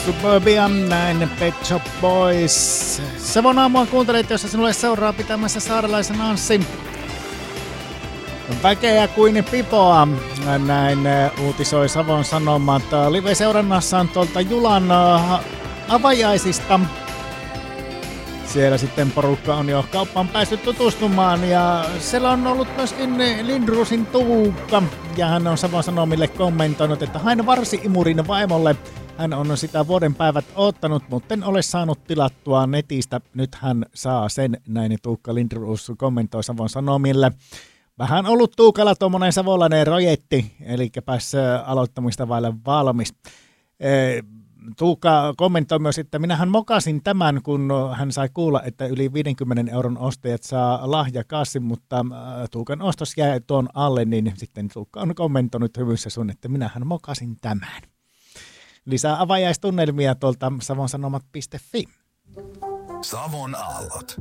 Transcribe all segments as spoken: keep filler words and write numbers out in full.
Suburbian, näin Pet Shop Boys. Savon aamua kuuntelet, jossa sinulle seuraa pitämässä saarelaisen Anssi. Väkeä kuin pipoa, näin uutisoi Savon Sanomat live-seurannassaan tuolta Julan avajaisista. Siellä sitten porukka on jo kauppaan päässyt tutustumaan ja siellä on ollut myöskin Lindrusin Tuukka ja hän on Savon Sanomille kommentoinut, että hain varsi-imurin vaimolle. Hän on sitä vuoden päivät odottanut, mutta en ole saanut tilattua netistä. Nyt hän saa sen, näin Tuukka Lindrus kommentoi Savon Sanomille. Vähän ollut Tuukalla tuommoinen savolainen rojetti, eli pääsi aloittamista vaille valmis. Tuukka kommentoi myös, että minähän mokasin tämän, kun hän sai kuulla, että yli viidenkymmenen euron ostajat saa lahjakassin, mutta Tuukan ostos jäi tuon alle, niin sitten Tuukka on kommentoinut hyvyssä sun, että minähän mokasin tämän. Lisää avajaistunnelmia tuolta savonsanomat piste fi. Savon aallot.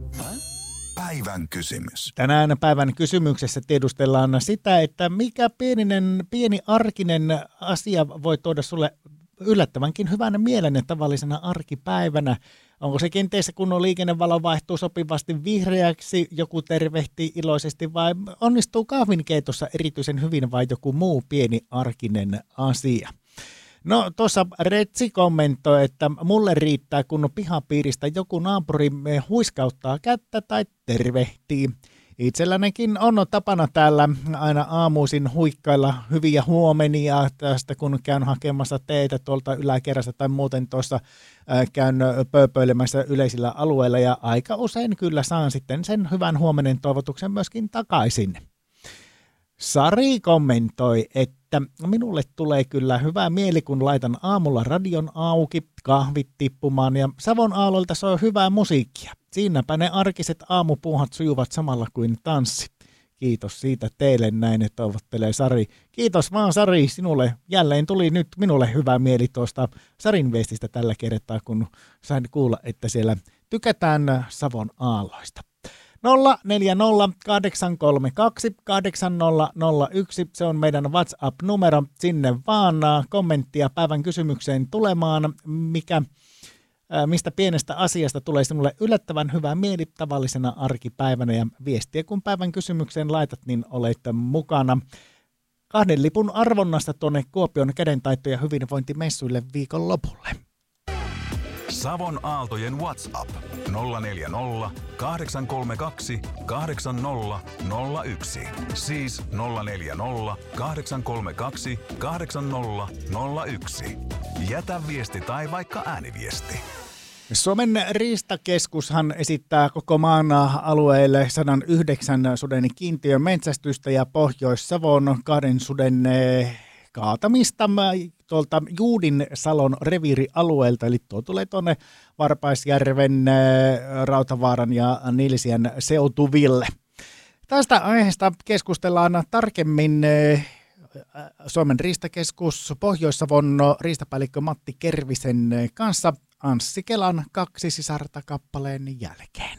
Päivän kysymys. Tänään päivän kysymyksessä tiedustellaan sitä, että mikä pieninen, pieni arkinen asia voi tuoda sulle yllättävänkin hyvänä mielen tavallisena arkipäivänä. Onko se kenties, kun liikennevalo vaihtuu sopivasti vihreäksi, joku tervehtii iloisesti vai onnistuu kahvinkeitossa erityisen hyvin vai joku muu pieni arkinen asia? No tuossa Retsi kommentoi, että mulle riittää, kun pihapiiristä joku naapuri huiskauttaa kättä tai tervehtii. Itsellänikin on tapana täällä aina aamuisin huikkailla hyviä huomenia tästä, kun käyn hakemassa teitä tuolta yläkerrasta tai muuten tuossa käyn pööpöilemässä yleisillä alueilla ja aika usein kyllä saan sitten sen hyvän huomenen toivotuksen myöskin takaisin. Sari kommentoi, että minulle tulee kyllä hyvä mieli, kun laitan aamulla radion auki, kahvit tippumaan ja Savon aallolta soi hyvää musiikkia. Siinäpä ne arkiset aamupuuhat sujuvat samalla kuin tanssi. Kiitos siitä teille, näin toivottelee Sari. Kiitos vaan Sari, sinulle jälleen tuli nyt minulle hyvä mieli tuosta Sarin viestistä tällä kertaa, kun sain kuulla, että siellä tykätään Savon aalloista. nolla neljä nolla kahdeksan kolme kaksi kahdeksan nolla nolla yksi, se on meidän WhatsApp-numero, sinne vaan kommenttia päivän kysymykseen tulemaan, mikä, mistä pienestä asiasta tulee sinulle yllättävän hyvää mieli tavallisena arkipäivänä ja viestiä kun päivän kysymykseen laitat, niin olet mukana. Kahden lipun arvonnasta tuonne Kuopion kädentaito- ja hyvinvointimessuille viikon lopulle. Savon aaltojen WhatsApp nolla neljä nolla kahdeksan kolme kaksi kahdeksan nolla nolla yksi. Siis nolla neljä nolla kahdeksan kolme kaksi kahdeksan nolla nolla yksi. Jätä viesti tai vaikka ääniviesti. Suomen riistakeskushan esittää koko maan alueelle sata yhdeksän suden kiintiön metsästystä ja Pohjois-Savon kahden suden kaatamista tuolta Juudinsalon reviirialueelta, eli tuo tulee tuonne Varpaisjärven, Rautavaaran ja Nilsiän seutuville. Tästä aiheesta keskustellaan tarkemmin Suomen riistakeskus Pohjois-Savon riistapäällikkö Matti Kervisen kanssa Anssi Kelan kaksi sisarta kappaleen jälkeen.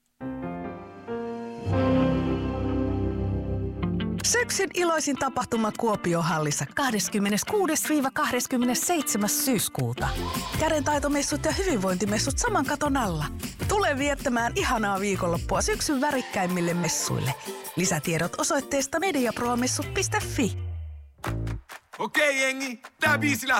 Syksyn iloisin tapahtuma Kuopio-hallissa kahdeskymmeneskuudes kahdeskymmenesseitsemäs syyskuuta. Kädentaitomessut ja hyvinvointimessut saman katon alla. Tule viettämään ihanaa viikonloppua syksyn värikkäimmille messuille. Lisätiedot osoitteesta mediapromessut piste fi. Okei jengi, tää biisi lähtee.